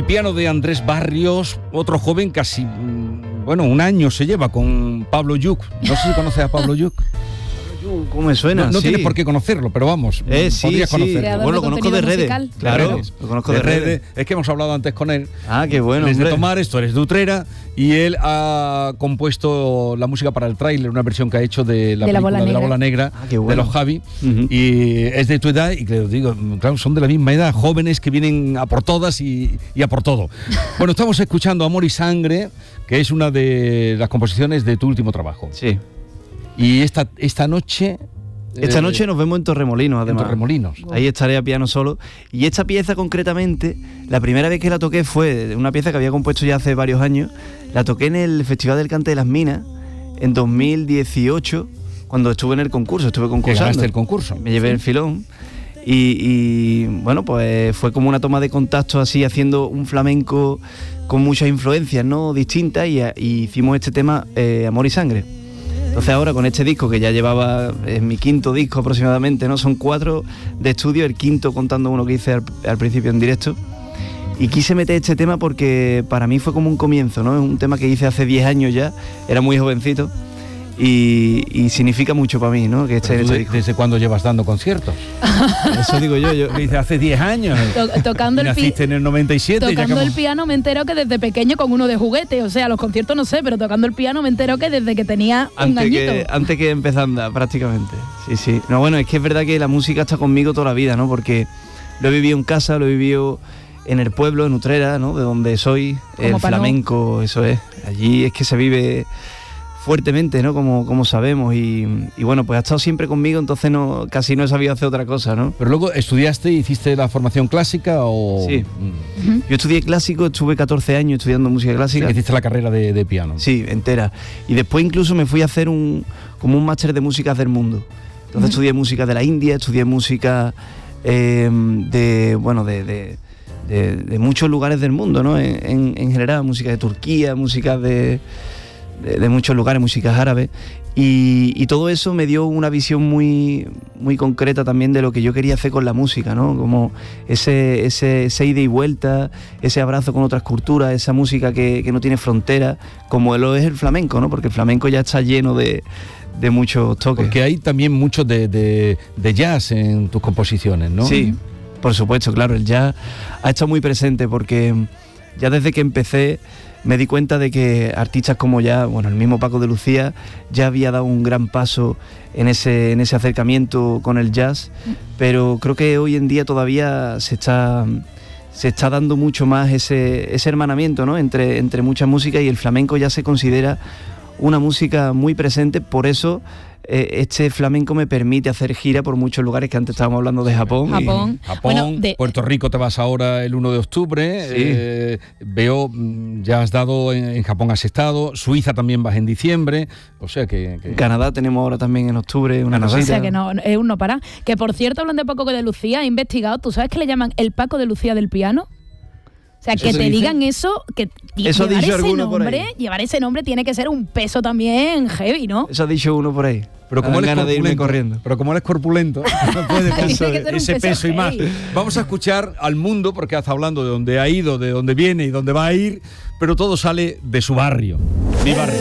piano de Andrés Barrios, otro joven casi, un año se lleva con Pablo Lluch. No sé si conoces a Pablo Lluch. ¿Cómo me suena? No sí. tienes por qué conocerlo, pero vamos, podrías conocerlo. Bueno, lo conozco de redes. Claro, lo conozco de redes. Es que hemos hablado antes con él. Ah, qué bueno. Desde Tomares, tú eres de Utrera, y él ha compuesto la música para el tráiler, una versión que ha hecho de la película de La Bola Negra, de los Javi, y es de tu edad, y que os digo, claro, son de la misma edad, jóvenes que vienen a por todas y a por todo. Bueno, estamos escuchando Amor y Sangre, que es una de las composiciones de tu último trabajo. Sí. Y esta noche... Esta noche nos vemos en Torremolinos, además. En Torremolinos. Ahí estaré a piano solo. Y esta pieza concretamente, la primera vez que la toqué fue una pieza que había compuesto ya hace varios años. La toqué en el Festival del Cante de las Minas en 2018, cuando estuve en el concurso, estuve concursando. ¿Ganaste el concurso? Me llevé el filón. Y bueno, pues fue como una toma de contacto así, haciendo un flamenco con muchas influencias, ¿no?, distintas, y hicimos este tema, Amor y Sangre. Entonces ahora con este disco que ya llevaba, es mi quinto disco aproximadamente, ¿no? Son 4 de estudio, el quinto contando uno que hice al principio en directo. Y quise meter este tema porque para mí fue como un comienzo, ¿no? Es un tema que hice hace 10 años ya, era muy jovencito y significa mucho para mí, ¿no? Que este disco. ¿Desde cuándo llevas dando conciertos? Eso digo yo. Dice, hace 10 años. Tocando el naciste en el 97. Tocando el piano me entero que desde pequeño con uno de juguete, o sea, los conciertos no sé, pero tocando el piano me entero que desde que tenía un añito. Antes que empezar a andar, prácticamente. Sí. No, bueno, es que es verdad que la música está conmigo toda la vida, ¿no? Porque lo he vivido en casa, lo he vivido en el pueblo, en Utrera, ¿no? De donde soy, el flamenco, eso es. Allí es que se vive fuertemente, ¿no? Como sabemos, y bueno, pues ha estado siempre conmigo, entonces casi no he sabido hacer otra cosa, ¿no? Pero luego estudiaste, hiciste la formación clásica o... Sí. Yo estudié clásico, estuve 14 años estudiando música clásica. Hiciste la carrera de piano. Sí, entera. Y después incluso me fui a hacer como un máster de músicas del mundo. Entonces estudié música de la India, estudié música de muchos lugares del mundo, ¿no? En general, música de Turquía, música de muchos lugares, músicas árabes, y todo eso me dio una visión muy, muy concreta también de lo que yo quería hacer con la música, ¿no? Como ese ida y vuelta, ese abrazo con otras culturas, esa música que no tiene frontera, como lo es el flamenco, ¿no? Porque el flamenco ya está lleno de muchos toques. Porque hay también mucho de jazz en tus composiciones, ¿no? Sí, por supuesto, claro, el jazz ha estado muy presente porque ya desde que empecé me di cuenta de que artistas como el mismo Paco de Lucía ya había dado un gran paso en ese acercamiento con el jazz, pero creo que hoy en día todavía se está dando mucho más ese hermanamiento, ¿no? entre mucha música, y el flamenco ya se considera una música muy presente. Por eso este flamenco me permite hacer gira por muchos lugares, que antes estábamos hablando de Japón. Puerto Rico te vas ahora el 1 de octubre. Sí. Veo, ya has dado en Japón, has estado. Suiza también vas en diciembre. O sea que... Canadá tenemos ahora también en octubre una cosita. O sea que no, es un no para. Que por cierto, hablando de Paco de Lucía, he investigado. ¿Tú sabes que le llaman el Paco de Lucía del piano? O sea, que te digan eso, que llevar ese nombre tiene que ser un peso también heavy, ¿no? Eso ha dicho uno por ahí. Pero como él es corpulento, no puede tener ese peso y más. Vamos a escuchar al mundo, porque está hablando de dónde ha ido, de dónde viene y dónde va a ir, pero todo sale de su barrio. Mi barrio.